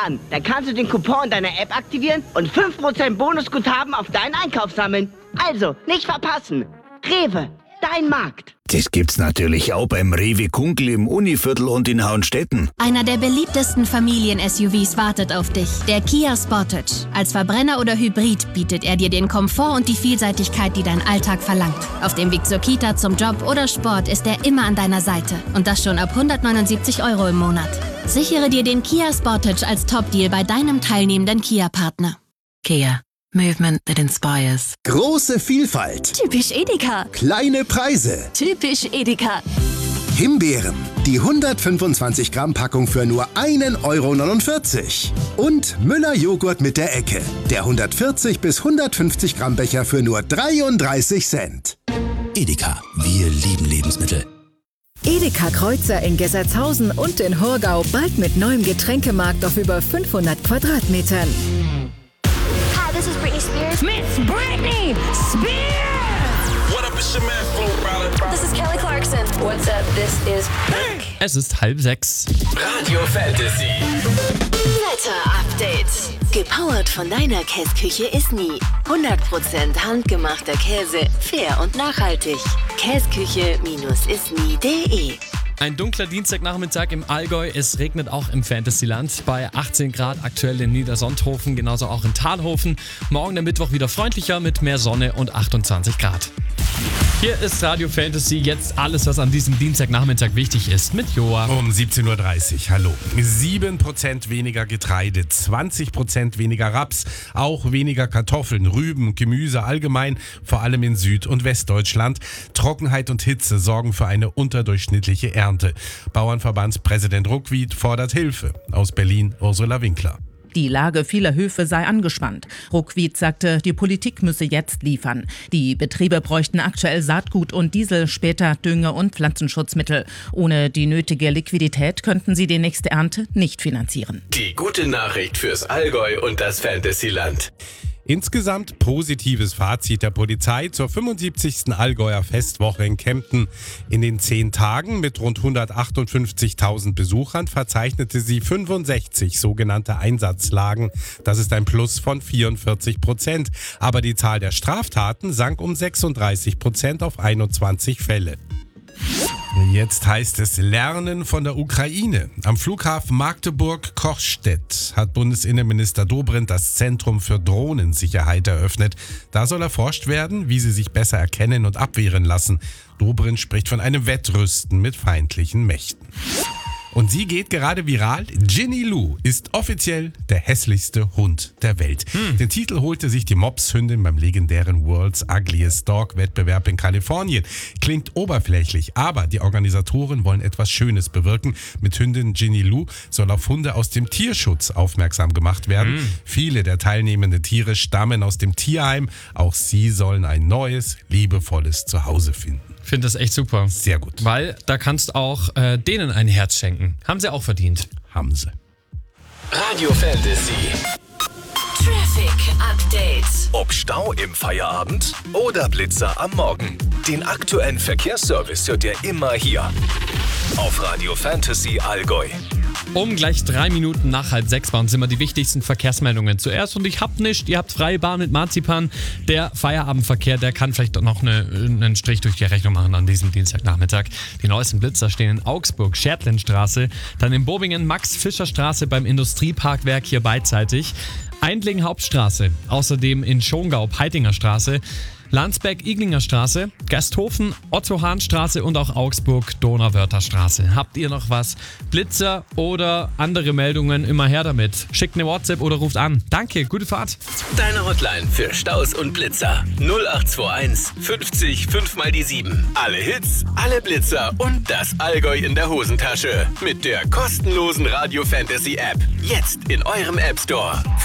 an. Dann kannst du den Coupon in deiner App aktivieren und 5% Bonusguthaben auf deinen Einkauf sammeln. Also, nicht verpassen. Rewe, dein Markt. Das gibt's natürlich auch beim Rewe Kunkel im Univiertel und in Hauenstetten. Einer der beliebtesten Familien-SUVs wartet auf dich. Der Kia Sportage. Als Verbrenner oder Hybrid bietet er dir den Komfort und die Vielseitigkeit, die dein Alltag verlangt. Auf dem Weg zur Kita, zum Job oder Sport ist er immer an deiner Seite. Und das schon ab 179 € im Monat. Sichere dir den Kia Sportage als Top-Deal bei deinem teilnehmenden Kia-Partner. Kia. Movement that inspires. Große Vielfalt. Typisch Edeka. Kleine Preise. Typisch Edeka. Himbeeren. Die 125 Gramm Packung für nur 1,49 €. Und Müller Joghurt mit der Ecke. Der 140 bis 150 Gramm Becher für nur 33 Cent. Edeka. Wir lieben Lebensmittel. Edeka Kreuzer in Gessertshausen und in Horgau bald mit neuem Getränkemarkt auf über 500 Quadratmetern. Hi, this is Britney Spears. Miss Britney Spears! What up, it's your man, Flo Rida. This is Kelly Clarkson. What's up, this is Pink. Es ist 5:30. Radio Fantasy. Wetter-Update. Gepowert von deiner Käsküche ist nie. 100% handgemachter Käse, fair und nachhaltig. Käsküche-isnie.de. Ein dunkler Dienstagnachmittag im Allgäu. Es regnet auch im Fantasyland. Bei 18 Grad aktuell in Niedersonthofen, genauso auch in Talhofen. Morgen der Mittwoch wieder freundlicher mit mehr Sonne und 28 Grad. Hier ist Radio Fantasy, jetzt alles, was an diesem Dienstagnachmittag wichtig ist, mit Joa. Um 17.30 Uhr, hallo. 7% weniger Getreide, 20% weniger Raps, auch weniger Kartoffeln, Rüben, Gemüse allgemein, vor allem in Süd- und Westdeutschland. Trockenheit und Hitze sorgen für eine unterdurchschnittliche Ernte. Bauernverbandspräsident Ruckwied fordert Hilfe. Aus Berlin Ursula Winkler. Die Lage vieler Höfe sei angespannt. Ruckwied sagte, die Politik müsse jetzt liefern. Die Betriebe bräuchten aktuell Saatgut und Diesel, später Dünge- und Pflanzenschutzmittel. Ohne die nötige Liquidität könnten sie die nächste Ernte nicht finanzieren. Die gute Nachricht fürs Allgäu und das Fantasyland. Insgesamt positives Fazit der Polizei zur 75. Allgäuer Festwoche in Kempten. In den 10 Tagen mit rund 158.000 Besuchern verzeichnete sie 65 sogenannte Einsatzlagen. Das ist ein Plus von 44%. Aber die Zahl der Straftaten sank um 36% auf 21 Fälle. Jetzt heißt es Lernen von der Ukraine. Am Flughafen Magdeburg-Kochstedt hat Bundesinnenminister Dobrindt das Zentrum für Drohnensicherheit eröffnet. Da soll erforscht werden, wie sie sich besser erkennen und abwehren lassen. Dobrindt spricht von einem Wettrüsten mit feindlichen Mächten. Und sie geht gerade viral. Ginny Lou ist offiziell der hässlichste Hund der Welt. Den Titel holte sich die Mopshündin beim legendären World's Ugliest Dog Wettbewerb in Kalifornien. Klingt oberflächlich, aber die Organisatoren wollen etwas Schönes bewirken. Mit Hündin Ginny Lou soll auf Hunde aus dem Tierschutz aufmerksam gemacht werden. Viele der teilnehmenden Tiere stammen aus dem Tierheim. Auch sie sollen ein neues, liebevolles Zuhause finden. Ich finde das echt super. Sehr gut. Weil da kannst du auch denen ein Herz schenken. Haben sie auch verdient. Haben sie. Radio Fantasy. Traffic Update. Ob Stau im Feierabend oder Blitzer am Morgen. Den aktuellen Verkehrsservice hört ihr immer hier. Auf Radio Fantasy Allgäu. Um gleich 3 Minuten nach 5:30 bei uns sind wir die wichtigsten Verkehrsmeldungen zuerst. Und ich hab nicht, ihr habt freie Bahn mit Marzipan. Der Feierabendverkehr, der kann vielleicht noch einen Strich durch die Rechnung machen an diesem Dienstagnachmittag. Die neuesten Blitzer stehen in Augsburg, Schertlendstraße, dann in Bobingen, Max-Fischer-Straße beim Industrieparkwerk hier beidseitig. Eindlingen Hauptstraße, außerdem in Schongau, Peitinger Straße, Landsberg, Iglinger Straße, Gasthofen, Otto-Hahn-Straße und auch Augsburg, Donauwörther-Straße. Habt ihr noch was? Blitzer oder andere Meldungen? Immer her damit. Schickt eine WhatsApp oder ruft an. Danke, gute Fahrt. Deine Hotline für Staus und Blitzer. 0821 50 5 mal die 7. Alle Hits, alle Blitzer und das Allgäu in der Hosentasche. Mit der kostenlosen Radio Fantasy App. Jetzt in eurem App Store.